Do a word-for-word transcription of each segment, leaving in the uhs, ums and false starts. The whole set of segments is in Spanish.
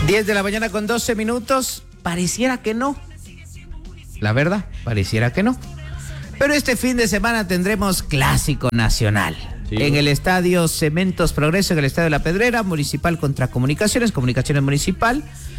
diez de la mañana con doce minutos. Pareciera que no. La verdad, pareciera que no. Pero este fin de semana tendremos clásico nacional. Sí. En el estadio Cementos Progreso, en el estadio La Pedrera, Municipal contra Comunicaciones, Comunicaciones Municipal.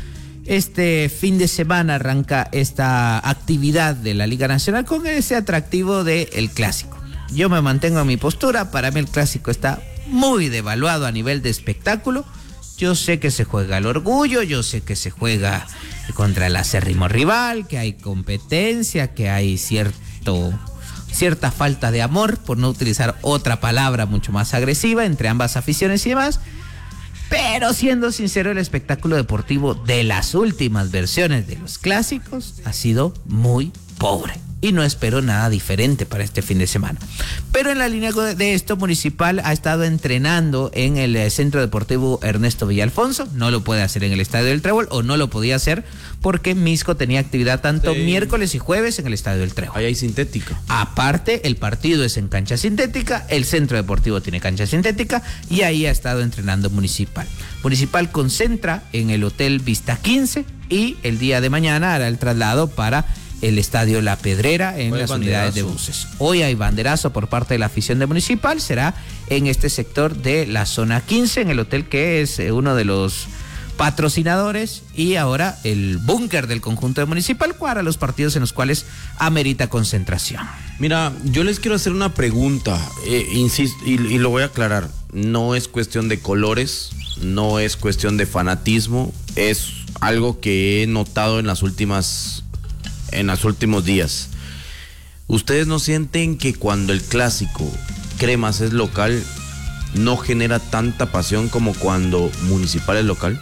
Este fin de semana arranca esta actividad de la Liga Nacional con ese atractivo del clásico. Yo me mantengo en mi postura. Para mí el clásico está muy devaluado a nivel de espectáculo. Yo sé que se juega el orgullo, yo sé que se juega contra el acérrimo rival, que hay competencia, que hay cierto, cierta falta de amor, por no utilizar otra palabra mucho más agresiva, entre ambas aficiones y demás. Pero siendo sincero, el espectáculo deportivo de las últimas versiones de los clásicos ha sido muy pobre. Y no espero nada diferente para este fin de semana. Pero en la línea de esto, Municipal ha estado entrenando en el Centro Deportivo Ernesto Villalfonso. No lo puede hacer en el Estadio del Trébol, o no lo podía hacer porque Misco tenía actividad tanto sí. miércoles y jueves en el Estadio del Trébol. Ahí hay sintética. Aparte, el partido es en cancha sintética, el Centro Deportivo tiene cancha sintética y ahí ha estado entrenando Municipal. Municipal concentra en el Hotel Vista quince y el día de mañana hará el traslado para el estadio La Pedrera en las unidades de buses. Hoy hay banderazo por parte de la afición de Municipal, será en este sector de la zona quince, en el hotel que es uno de los patrocinadores y ahora el búnker del conjunto de Municipal para los partidos en los cuales amerita concentración. Mira, yo les quiero hacer una pregunta, eh, insisto, y, y lo voy a aclarar. No es cuestión de colores, no es cuestión de fanatismo, es algo que he notado en las últimas en los últimos días. ¿Ustedes no sienten que cuando el clásico Cremas es local no genera tanta pasión como cuando Municipal es local?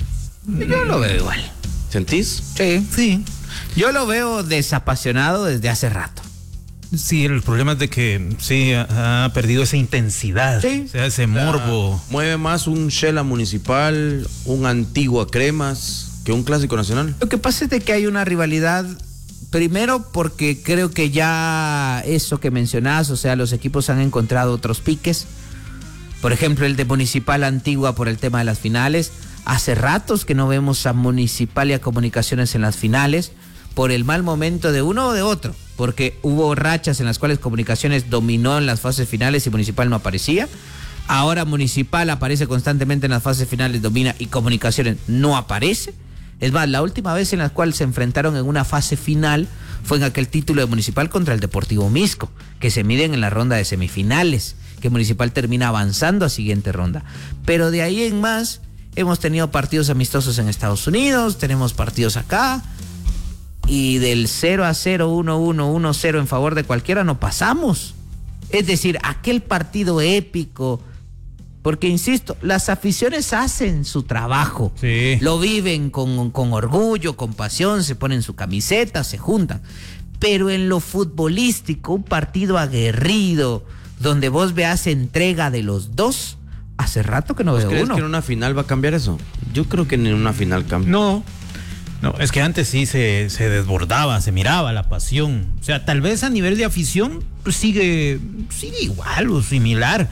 Yo lo veo igual. ¿Sentís? Sí, sí. Yo lo veo desapasionado desde hace rato. Sí, el problema es de que sí ha, ha perdido esa intensidad, sí. O sea, ese morbo. Mueve más un Shela Municipal, un Antigua Cremas que un clásico nacional. Lo que pasa es de que hay una rivalidad. Primero porque creo que ya eso que mencionás, o sea, los equipos han encontrado otros piques. Por ejemplo, el de Municipal Antigua por el tema de las finales. Hace ratos que no vemos a Municipal y a Comunicaciones en las finales por el mal momento de uno o de otro. Porque hubo rachas en las cuales Comunicaciones dominó en las fases finales y Municipal no aparecía. Ahora Municipal aparece constantemente en las fases finales, domina, y Comunicaciones no aparece. Es más, la última vez en la cual se enfrentaron en una fase final fue en aquel título de Municipal contra el Deportivo Misco, que se miden en la ronda de semifinales, que Municipal termina avanzando a siguiente ronda. Pero de ahí en más, hemos tenido partidos amistosos en Estados Unidos, tenemos partidos acá, y del cero a cero, uno a uno, uno a cero en favor de cualquiera no pasamos. Es decir, aquel partido épico. Porque, insisto, las aficiones hacen su trabajo, sí. Lo viven con, con orgullo, con pasión, se ponen su camiseta, se juntan. Pero en lo futbolístico, un partido aguerrido, donde vos veas entrega de los dos, hace rato que no veo ¿Crees uno. que en una final va a cambiar eso? Yo creo que en una final cambia. No, no, es que antes sí se, se desbordaba, se miraba la pasión. O sea, tal vez a nivel de afición pues sigue, sigue igual o similar.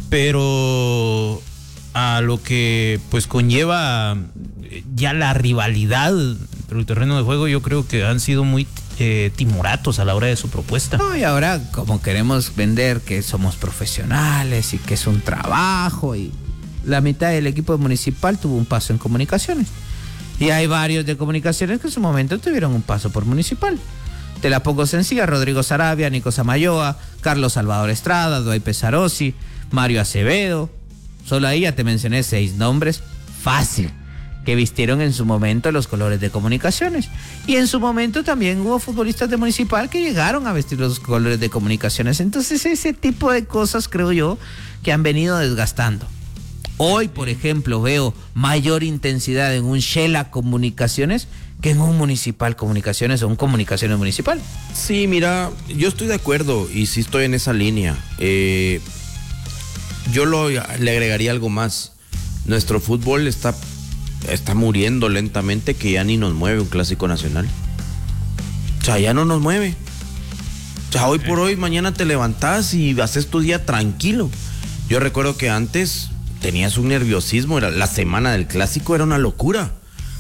Pero a lo que pues conlleva ya la rivalidad entre el terreno de juego, yo creo que han sido muy eh, timoratos a la hora de su propuesta. No, y ahora como queremos vender que somos profesionales y que es un trabajo, y la mitad del equipo Municipal tuvo un paso en Comunicaciones. Y hay varios de Comunicaciones que en su momento tuvieron un paso por Municipal. Te la pongo sencilla: Rodrigo Sarabia, Nico Samayoa, Carlos Salvador Estrada, Duay Pesarosi, Mario Acevedo. Solo ahí ya te mencioné seis nombres fácil que vistieron en su momento los colores de Comunicaciones. Y en su momento también hubo futbolistas de Municipal que llegaron a vestir los colores de Comunicaciones. Entonces ese tipo de cosas creo yo que han venido desgastando. Hoy, por ejemplo, veo mayor intensidad en un Shela Comunicaciones que en un Municipal Comunicaciones o un Comunicaciones Municipal. Sí, mira, yo estoy de acuerdo y sí estoy en esa línea. Eh... Yo lo, le agregaría algo más. Nuestro fútbol está, está muriendo lentamente, que ya ni nos mueve un clásico nacional. O sea, ya no nos mueve. O sea, hoy por hoy, mañana te levantás y haces tu día tranquilo. Yo recuerdo que antes tenías un nerviosismo, era, la semana del clásico era una locura.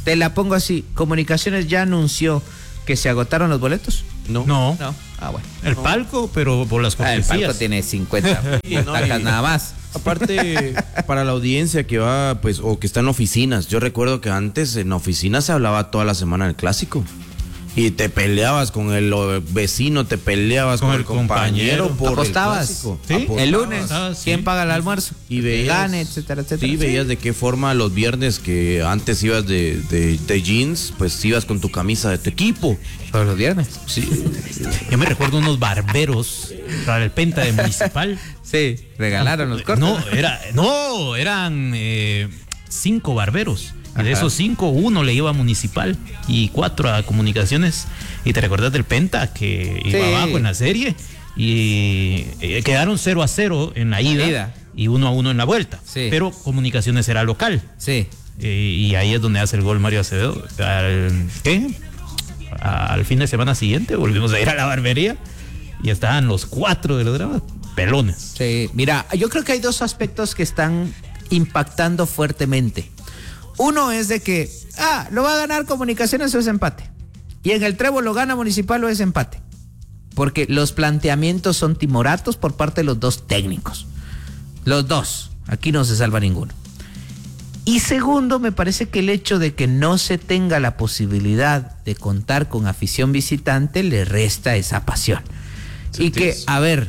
Te la pongo así, Comunicaciones ya anunció que se agotaron los boletos. No. No. No. Ah, bueno. El no. palco, pero por las Ah, el cortesías. palco tiene cincuenta Sí, no, tacas y- nada más. Aparte, para la audiencia que va, pues, o que está en oficinas, yo recuerdo que antes en oficinas se hablaba toda la semana del clásico. Y te peleabas con el o, vecino, te peleabas con, Con el el compañero, compañero. por Apostabas. el clásico. Sí. Apostabas. El lunes, Ah, sí. ¿quién paga el almuerzo? Y veías, Gane, etcétera, etcétera. Sí, veías de qué forma los viernes que antes ibas de, de, de jeans, pues ibas con tu camisa de tu equipo. Todos los viernes. Sí. Yo me recuerdo unos barberos para el Penta de Municipal. Sí, regalaron los cortes. No, era, no, eran eh, cinco barberos. Y de Ajá. esos cinco, uno le iba a Municipal y cuatro a Comunicaciones. Y te recuerdas del Penta que iba Sí. abajo en la serie. Y eh, quedaron cero a cero en la ida, ida. y uno a uno en la vuelta. Sí. Pero Comunicaciones era local. Sí. Eh, y ahí es donde hace el gol Mario Acevedo. Al, ¿Qué? Al fin de semana siguiente volvimos a ir a la barbería y estaban los cuatro de los dramas pelones. Sí, mira, yo creo que hay dos aspectos que están impactando fuertemente. Uno es de que, ah, lo va a ganar Comunicaciones o es empate. Y en el Trébol lo gana Municipal o es empate. Porque los planteamientos son timoratos por parte de los dos técnicos. Los dos. Aquí no se salva ninguno. Y segundo, me parece que el hecho de que no se tenga la posibilidad de contar con afición visitante le resta esa pasión. Y que, a ver,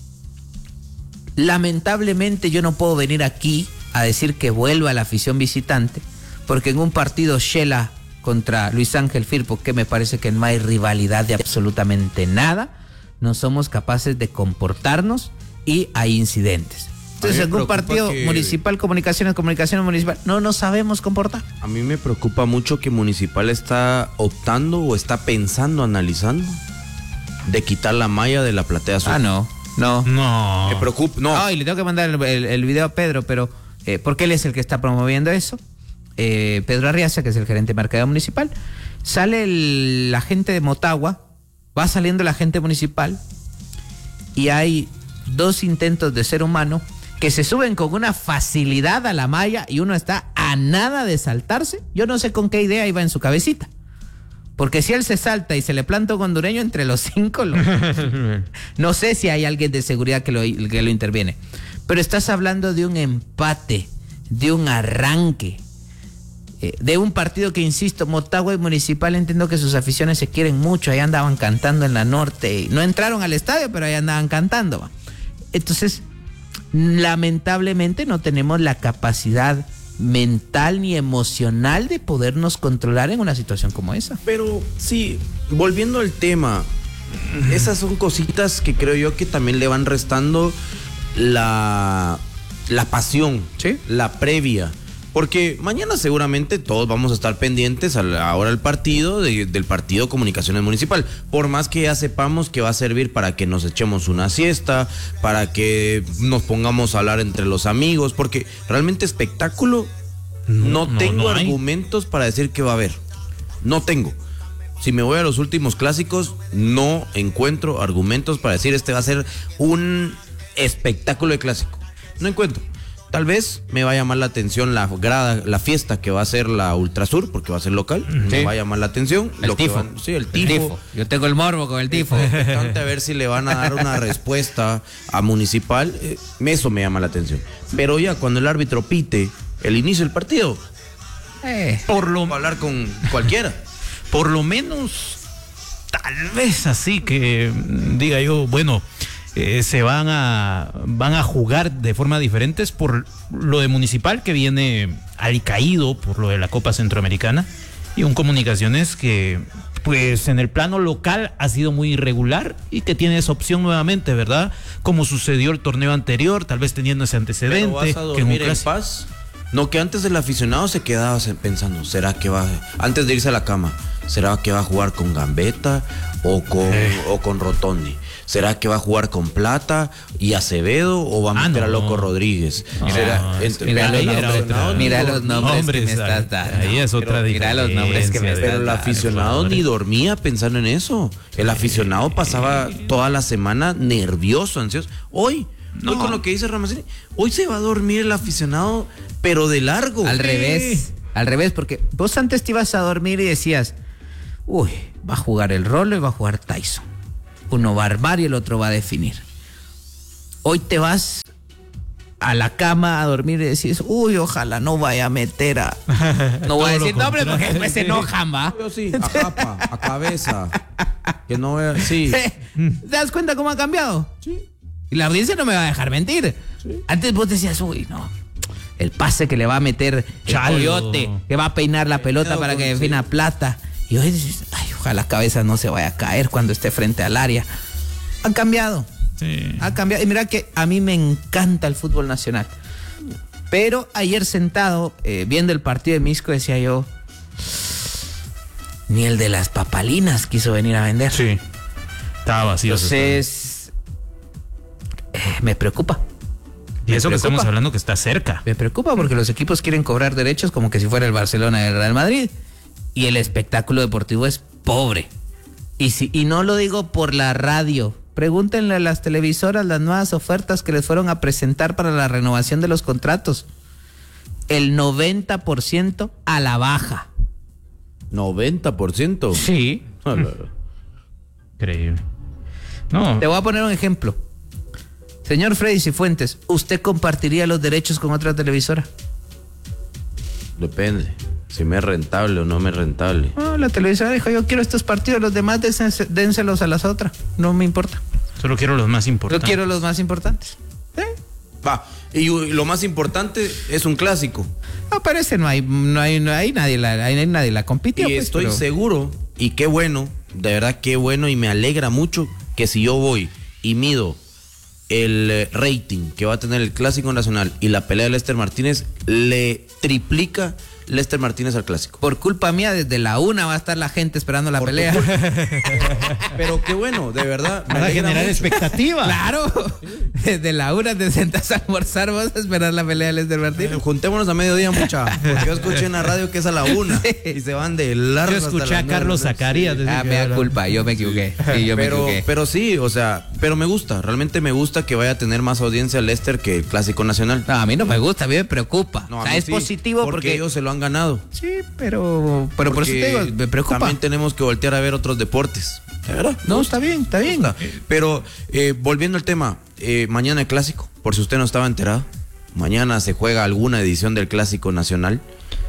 lamentablemente yo no puedo venir aquí a decir que vuelva la afición visitante, porque en un partido Shela contra Luis Ángel Firpo, que me parece que no hay rivalidad de absolutamente nada, no somos capaces de comportarnos y hay incidentes. Entonces, en un partido que... municipal, comunicaciones, comunicaciones municipal, no nos sabemos comportar. A mí me preocupa mucho que Municipal está optando o está pensando, analizando, de quitar la malla de la platea azul. Ah, no, no. No. Me preocupa, no. Ay, le tengo que mandar el, el- el video a Pedro, pero eh, porque él es el que está promoviendo eso. Eh, Pedro Arriaza, que es el gerente de mercadeo municipal. Sale el- la gente de Motagua, va saliendo la gente municipal y hay dos intentos de ser humano que se suben con una facilidad a la malla y uno está a nada de saltarse. Yo no sé con qué idea iba en su cabecita. Porque si él se salta y se le planta un hondureño entre los cinco, lo... no sé si hay alguien de seguridad que lo, que lo interviene. Pero estás hablando de un empate, de un arranque, eh, de un partido que, insisto, Motagua y Municipal, entiendo que sus aficiones se quieren mucho, ahí andaban cantando en la norte. No entraron al estadio, pero ahí andaban cantando. ¿va? Entonces, lamentablemente no tenemos la capacidad mental ni emocional de podernos controlar en una situación como esa. Pero sí, volviendo al tema, esas son cositas que creo yo que también le van restando la, la pasión, Sí. la previa. Porque mañana seguramente todos vamos a estar pendientes a la hora del partido, de- del partido Comunicaciones Municipal. Por más que ya sepamos que va a servir para que nos echemos una siesta, para que nos pongamos a hablar entre los amigos, porque realmente espectáculo no, No, no, tengo no hay. argumentos para decir que va a haber. No tengo. Si me voy a los últimos clásicos, no encuentro argumentos para decir este va a ser un espectáculo de clásico. No encuentro. Tal vez me va a llamar la atención la grada, la fiesta que va a ser la Ultrasur, porque va a ser local. Me Sí. va a llamar la atención. El Lo que tifo. van- sí, el El tifo. tifo. Yo tengo el morbo con el tifo. Expectante a ver si le van a dar una respuesta a Municipal. eh, Eso me llama la atención. Pero ya cuando el árbitro pite el inicio del partido, Eh, Por lo, va a hablar con cualquiera. por lo menos, tal vez así que mm, diga yo, bueno, eh, se van a van a jugar de forma diferentes por lo de Municipal, que viene alicaído por lo de la Copa Centroamericana, y un Comunicaciones que pues en el plano local ha sido muy irregular y que tiene esa opción nuevamente, ¿verdad? Como sucedió el torneo anterior, tal vez teniendo ese antecedente. Pero vas a que en un dormir en clásico- paz. No, que antes el aficionado se quedaba se- pensando, ¿será que va, antes de irse a la cama, ¿será que va a jugar con Gambetta o con, o con Rotondi? ¿Será que va a jugar con Plata y Acevedo o va a Ah, meter a no. Loco Rodríguez? No, ¿Será- es ent- que mira, pero los el era nombres, otra- aficionado ni mira dor- los nombres Hombres, que me estás dando. ahí es otra Pero mira los nombres que me diferencia estás de- Pero el dando. aficionado ni dormía pensando en eso. El aficionado pasaba toda la semana nervioso, ansioso. Hoy, No. hoy con lo que dice Ramazzini, hoy se va a dormir el aficionado, pero de largo. Al revés, Al revés, porque vos antes te ibas a dormir y decías, uy, va a jugar el Rolo y va a jugar Tyson. Uno va a armar y el otro va a definir. Hoy te vas a la cama a dormir y decís, uy, ojalá no vaya a meter a... No voy a decir nombre porque después se enojan, ¿va? Yo sí, a japa, a cabeza. Que no vea, sí. ¿Te das cuenta cómo ha cambiado? Sí. Y la audiencia no me va a dejar mentir. Sí. Antes vos decías, uy, no, el pase que le va a meter Chalo. el Coyote, que va a peinar la pelota para que defina sí. Plata. Y hoy dices, ay, ojalá la cabeza no se vaya a caer cuando esté frente al área. Han cambiado. Sí. Ha cambiado. Y mira que a mí me encanta el fútbol nacional. Pero ayer sentado, eh, viendo el partido de Misco, decía yo, ni el de las papalinas quiso venir a vender. Sí. Estaba vacío. Entonces, eh, me preocupa. Y eso que estamos hablando que está cerca. Me preocupa porque los equipos quieren cobrar derechos como que si fuera el Barcelona y el Real Madrid. Y el espectáculo deportivo es pobre. Y, si, y no lo digo por la radio. Pregúntenle a las televisoras las nuevas ofertas que les fueron a presentar para la renovación de los contratos. El noventa por ciento a la baja. ¿noventa por ciento? Sí. Increíble. No. Te voy a poner un ejemplo. Señor Freddy Cifuentes, ¿usted compartiría los derechos con otra televisora? Depende. Si me es rentable o no me es rentable. No, la televisora dijo, yo quiero estos partidos, los demás dénselos a las otras. No me importa. Solo quiero los más importantes. Yo quiero los más importantes. ¿Sí? Va. Y lo más importante es un clásico. No, pero ese no hay, no hay, no hay nadie la, hay, nadie la compitió. Y pues, estoy pero... seguro, y qué bueno, de verdad qué bueno, y me alegra mucho que si yo voy y mido el rating que va a tener el Clásico Nacional y la pelea de Lester Martínez, le triplica Lester Martínez al Clásico. Por culpa mía, desde la una va a estar la gente esperando la Por pelea. Pero qué bueno, de verdad. Para generar mucho. Expectativa. Claro. Desde la una te sentas a almorzar, vas a esperar la pelea de Lester Martínez. Eh, juntémonos a mediodía, mucha. Porque yo escuché en la radio que es a la una. Sí. Y se van de largo. Yo escuché a Carlos Zacarías. Ah, me da culpa, yo me equivoqué. Sí, yo pero, me equivoqué. Pero sí, o sea, pero me gusta. Realmente me gusta que vaya a tener más audiencia Lester que el Clásico Nacional. No, a mí no me gusta, a mí me preocupa. No, o sea, es sí, positivo porque, porque ellos se lo han ganado. Sí, pero, pero por eso te digo, me preocupa. También tenemos que voltear a ver otros deportes. ¿De verdad? No, está bien, está bien. Pero eh, volviendo al tema, eh, mañana el Clásico, por si usted no estaba enterado, mañana se juega alguna edición del Clásico Nacional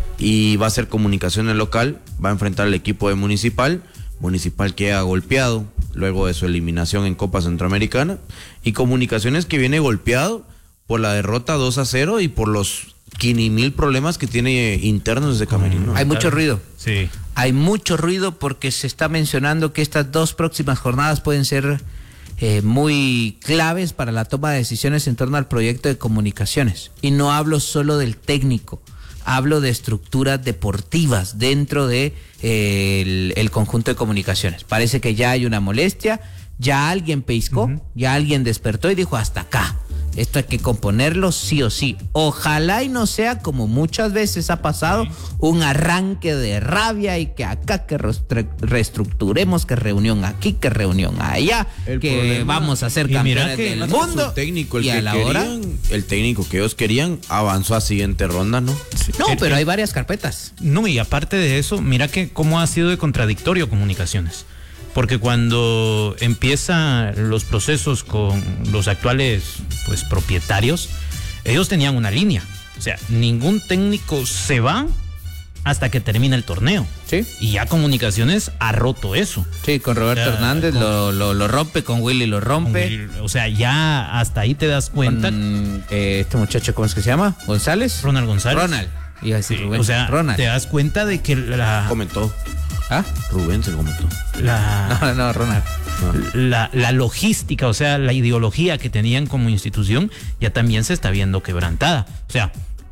y va a ser Comunicaciones local, va a enfrentar al equipo de Municipal, Municipal que ha golpeado luego de su eliminación en Copa Centroamericana, y Comunicaciones que viene golpeado por la derrota dos a cero y por los quini mil problemas que tiene internos desde camerino. Hay mucho ruido. Sí. Hay mucho ruido porque se está mencionando que estas dos próximas jornadas pueden ser eh, muy claves para la toma de decisiones en torno al proyecto de comunicaciones. Y no hablo solo del técnico, hablo de estructuras deportivas dentro de eh, el, el conjunto de comunicaciones. Parece que ya hay una molestia, ya alguien pescó, uh-huh. ya alguien despertó y dijo hasta acá. Esto hay que componerlo sí o sí. Ojalá y no sea como muchas veces ha pasado, sí. un arranque de rabia y que acá que reestructuremos, que reunión aquí, que reunión allá, el que problema, vamos a ser campeones del mundo. Técnico, el y que a la querían, hora, el técnico que ellos querían avanzó a siguiente ronda, ¿no? Sí. No, pero hay varias carpetas. No, y aparte de eso, mira que cómo ha sido de contradictorio Comunicaciones. Porque cuando empiezan los procesos con los actuales pues propietarios, ellos tenían una línea. O sea, ningún técnico se va hasta que termina el torneo. Sí. Y ya Comunicaciones ha roto eso. Sí, con Roberto o sea, Hernández con, lo, lo, lo rompe, con Willy lo rompe. Willy, o sea, ya hasta ahí te das cuenta. Con, eh, este muchacho, ¿cómo es que se llama? ¿González? Ronald González. Ronald. Iba a decir sí, Rubén. O sea, Ronald. te das cuenta de que la... Comentó. ¿Ah? Rubén se comentó. La, no, no, Ronald. No. La, la logística, o sea, la ideología que tenían como institución ya también se está viendo quebrantada. O sea,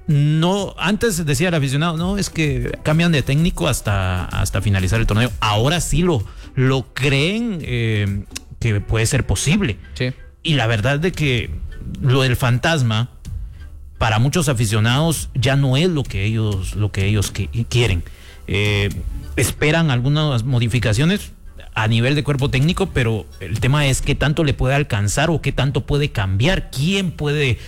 no, antes decía el aficionado, no, es que cambian de técnico hasta, hasta finalizar el torneo. Ahora sí lo, lo creen eh, que puede ser posible. Sí. Y la verdad de que lo del fantasma, para muchos aficionados, ya no es lo que ellos, lo que ellos que, quieren. Eh, esperan algunas modificaciones a nivel de cuerpo técnico, pero el tema es qué tanto le puede alcanzar o qué tanto puede cambiar, quién puede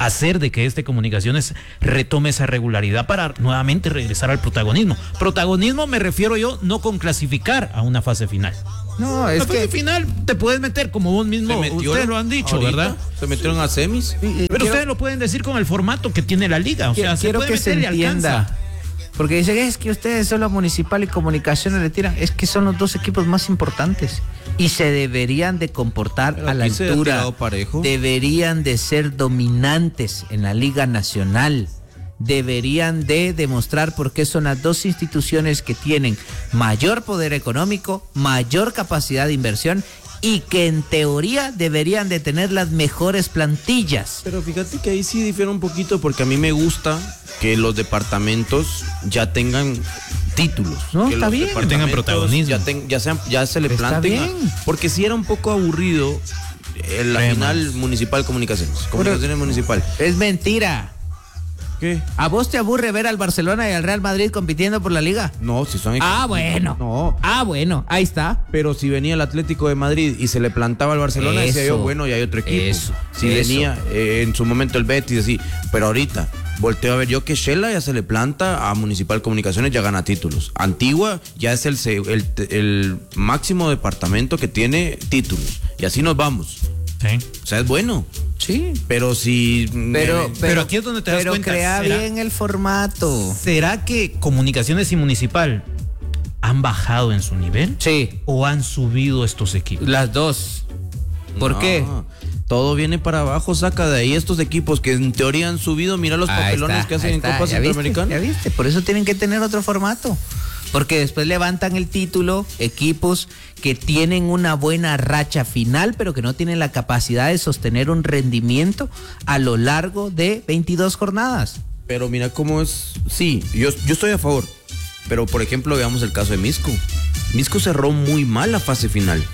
hacer de que este Comunicaciones retome esa regularidad para nuevamente regresar al protagonismo. Protagonismo me refiero yo no con clasificar a una fase final. No, es la fase que final te puedes meter como vos mismo, ustedes lo han dicho, ahorita, ¿verdad? Se metieron a semis. Pero quiero, ustedes lo pueden decir con el formato que tiene la liga. O sea, quiero se que se entienda. Alcanza. Porque dicen, es que ustedes solo Municipal y Comunicaciones le tiran. Es que son los dos equipos más importantes. Y se deberían de comportar Pero a la altura. Deberían de ser dominantes en la Liga Nacional. Deberían de demostrar por qué son las dos instituciones que tienen mayor poder económico, mayor capacidad de inversión y que en teoría deberían de tener las mejores plantillas. Pero fíjate que ahí sí difiere un poquito porque a mí me gusta que los departamentos ya tengan títulos. No, que está los bien. Que tengan protagonismo. Ya, ten, ya, sean, ya se le Está planten. A, bien. porque si era un poco aburrido eh, la Temas. final municipal comunicaciones. Comunicaciones Pero, municipal. Es mentira. ¿Qué? ¿A vos te aburre ver al Barcelona y al Real Madrid compitiendo por la liga? No, si son Ah, bueno. No. Ah, bueno, ahí está. Pero si venía el Atlético de Madrid y se le plantaba al Barcelona, Eso, decía yo, bueno, y hay otro equipo. eso, si eso. venía eh, en su momento el Betis, así. Pero ahorita, volteo a ver yo que Shela ya se le planta a Municipal Comunicaciones, ya gana títulos. Antigua ya es el, el, el máximo departamento que tiene títulos. Y así nos vamos. Sí. O sea, es bueno. Sí. Pero si... Pero, eh, pero aquí es donde te das pero cuenta, crea ¿será? bien el formato. ¿Será que Comunicaciones y Municipal han bajado en su nivel? Sí, ¿O han subido estos equipos? las dos. ¿Por no, qué? Todo viene para abajo, saca de ahí estos equipos que en teoría han subido. Mira los Ahí papelones está, que hacen ahí en está. Copa ¿Ya viste? Centroamericana. Ya viste, por eso tienen que tener otro formato. Porque después levantan el título equipos que tienen una buena racha final, pero que no tienen la capacidad de sostener un rendimiento a lo largo de veintidós jornadas. Pero mira cómo es. Sí, yo, yo estoy a favor. Pero por ejemplo, veamos el caso de Misco. Misco cerró muy mal la fase final.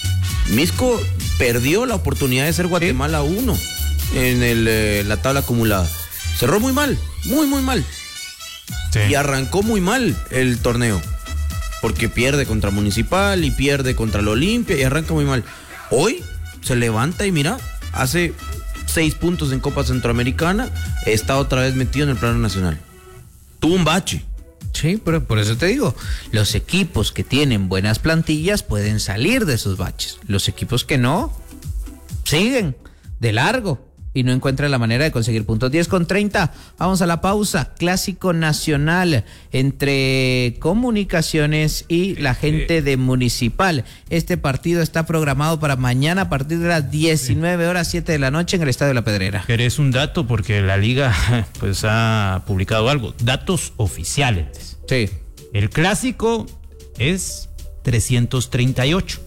Misco perdió la oportunidad de ser Guatemala uno en el, eh, la tabla acumulada. Cerró muy mal, muy, muy mal. Sí. Y arrancó muy mal el torneo. Porque pierde contra Municipal y pierde contra el Olimpia y arranca muy mal. Hoy se levanta y mira, hace seis puntos en Copa Centroamericana, está otra vez metido en el plano nacional. Tuvo un bache. Sí, pero por eso te digo, los equipos que tienen buenas plantillas pueden salir de esos baches. Los equipos que no, siguen de largo y no encuentran la manera de conseguir puntos. diez con treinta, vamos a la pausa. Clásico nacional entre Comunicaciones y la gente de Municipal. Este partido está programado para mañana a partir de las diecinueve horas, siete de la noche en el Estadio La Pedrera. ¿Querés un dato? Porque la liga pues ha publicado algo. Datos oficiales. Sí. El clásico es trescientos treinta y ocho.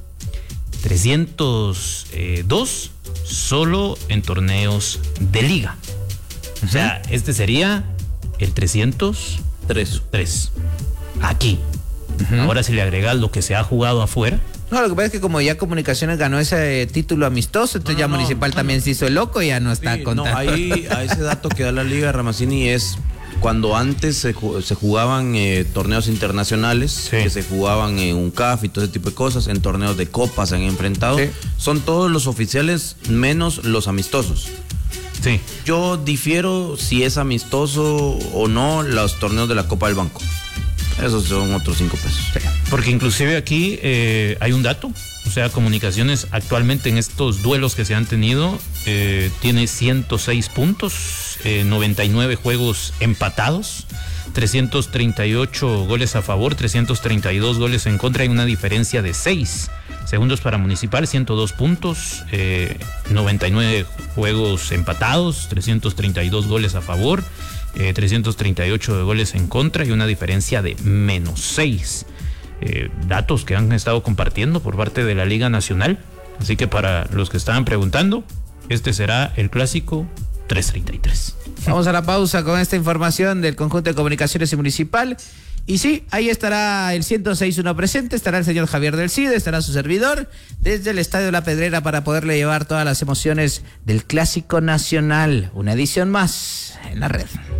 trescientos dos solo en torneos de liga. O sea, este sería el trescientos tres. Aquí. Uh-huh. Ahora si le agregas lo que se ha jugado afuera. No, lo que pasa es que como ya Comunicaciones ganó ese título amistoso, entonces no, ya no, Municipal no, también no. se hizo el loco y ya no está sí, contando. No, ahí a ese dato que da la Liga Ramazzini es cuando antes se, se jugaban eh, torneos internacionales, sí. que se jugaban en un C A F y todo ese tipo de cosas, en torneos de copas se han enfrentado, sí. son todos los oficiales menos los amistosos. Sí. Yo difiero si es amistoso o no los torneos de la Copa del Banco. Esos son otros cinco pesos. Sí. Porque inclusive aquí eh, hay un dato, o sea, Comunicaciones actualmente en estos duelos que se han tenido eh, tiene ciento seis puntos, eh, noventa y nueve juegos empatados, trescientos treinta y ocho goles a favor, trescientos treinta y dos goles en contra y una diferencia de seis. Segundos para Municipal, ciento dos puntos, eh, noventa y nueve juegos empatados, trescientos treinta y dos goles a favor, eh, trescientos treinta y ocho de goles en contra y una diferencia de menos seis. Eh, datos que han estado compartiendo por parte de la Liga Nacional. Así que para los que estaban preguntando, este será el clásico trescientos treinta y tres. Vamos a la pausa con esta información del conjunto de Comunicaciones y Municipal. Y sí, ahí estará el ciento seis uno presente, estará el señor Javier del Cid, estará su servidor desde el Estadio La Pedrera para poderle llevar todas las emociones del Clásico Nacional. Una edición más en la red.